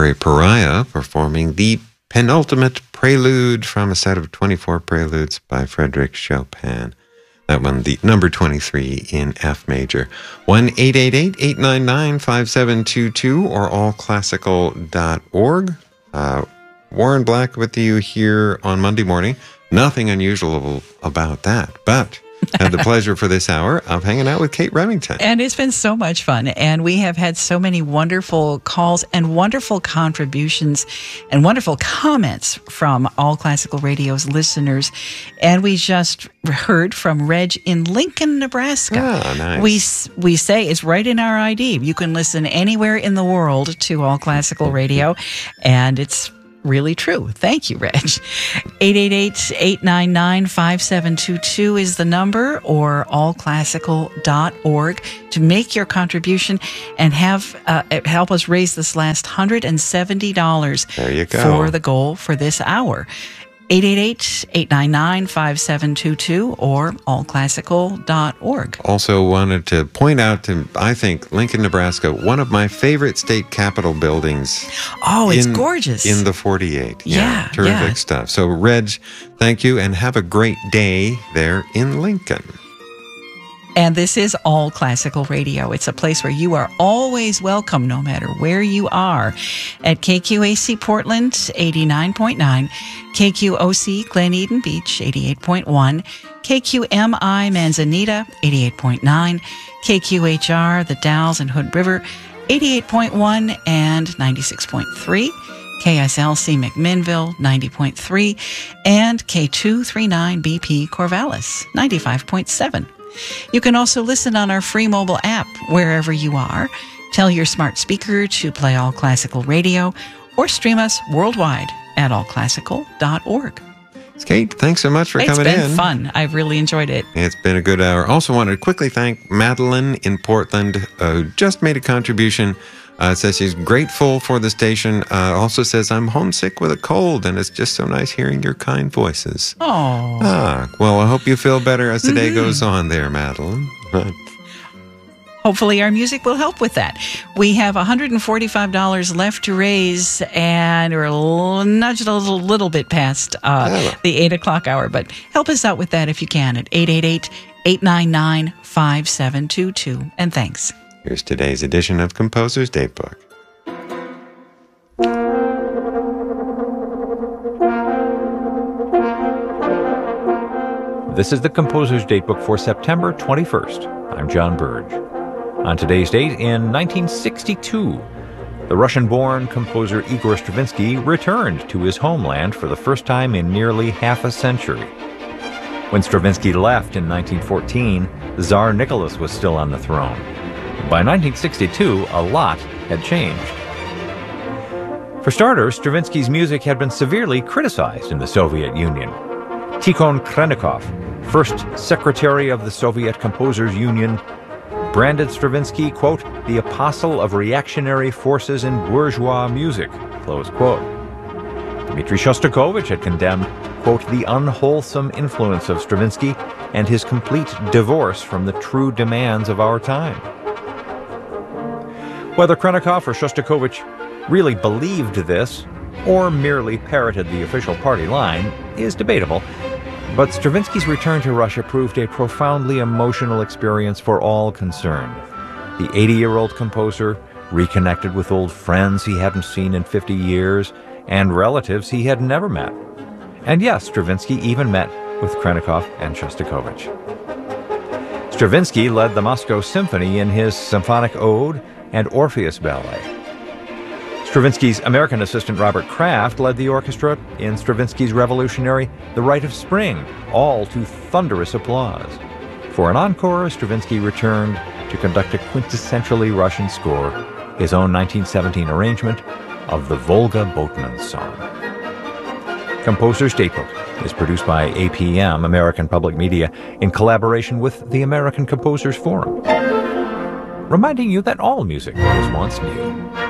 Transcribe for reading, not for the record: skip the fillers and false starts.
Cabaret Pariah performing the penultimate prelude from a set of 24 preludes by Frédéric Chopin. That one, the number 23 in F major. 1-888-899-5722 or allclassical.org. Warren Black with you here on Monday morning. Nothing unusual about that, but had the pleasure for this hour of hanging out with Kate Remington. And it's been so much fun. And we have had so many wonderful calls and wonderful contributions and wonderful comments from All Classical Radio's listeners. And we just heard from Reg in Lincoln, Nebraska. Oh, nice. We say it's right in our ID. You can listen anywhere in the world to All Classical Radio. And it's really true. Thank you, Reg. 888-899-5722 is the number, or allclassical.org to make your contribution and have help us raise this last $170 there you go. For the goal for this hour. 888-899-5722 or allclassical.org. Also wanted to point out to, I think, Lincoln, Nebraska, one of my favorite state capitol buildings. Oh, it's gorgeous. In the 48. Yeah. Terrific stuff. So, Reg, thank you, and have a great day there in Lincoln. And this is All Classical Radio. It's a place where you are always welcome, no matter where you are. At KQAC Portland, 89.9, KQOC Glen Eden Beach, 88.1, KQMI Manzanita, 88.9, KQHR The Dalles and Hood River, 88.1 and 96.3, KSLC McMinnville, 90.3, and K239BP Corvallis, 95.7. You can also listen on our free mobile app wherever you are. Tell your smart speaker to play All Classical Radio or stream us worldwide at allclassical.org. Kate, thanks so much for coming in. It's been fun. I've really enjoyed it. It's been a good hour. Also wanted to quickly thank Madeline in Portland, who just made a contribution. Says she's grateful for the station. Also says, I'm homesick with a cold, and it's just so nice hearing your kind voices. Oh. Well, I hope you feel better as the day goes on there, Madeline. Hopefully our music will help with that. We have $145 left to raise, and we're nudged a little bit past the 8 o'clock hour, but help us out with that if you can at 888-899-5722. And thanks. Here's today's edition of Composer's Datebook. This is the Composer's Datebook for September 21st. I'm John Burge. On today's date, in 1962, the Russian-born composer Igor Stravinsky returned to his homeland for the first time in nearly half a century. When Stravinsky left in 1914, Tsar Nicholas was still on the throne. By 1962, a lot had changed. For starters, Stravinsky's music had been severely criticized in the Soviet Union. Tikhon Khrennikov, first secretary of the Soviet Composers Union, branded Stravinsky, quote, the apostle of reactionary forces in bourgeois music, close quote. Dmitri Shostakovich had condemned, quote, the unwholesome influence of Stravinsky and his complete divorce from the true demands of our time. Whether Khrennikov or Shostakovich really believed this, or merely parroted the official party line, is debatable, but Stravinsky's return to Russia proved a profoundly emotional experience for all concerned. The 80-year-old composer reconnected with old friends he hadn't seen in 50 years, and relatives he had never met. And yes, Stravinsky even met with Khrennikov and Shostakovich. Stravinsky led the Moscow Symphony in his Symphonic Ode and Orpheus Ballet. Stravinsky's American assistant Robert Kraft led the orchestra in Stravinsky's revolutionary The Rite of Spring, all to thunderous applause. For an encore, Stravinsky returned to conduct a quintessentially Russian score, his own 1917 arrangement of the Volga Boatman's Song. Composer's Datebook is produced by APM, American Public Media, in collaboration with the American Composers Forum, reminding you that all music was once new.